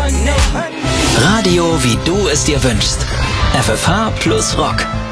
Radio, wie du es dir wünschst. FFH plus Rock.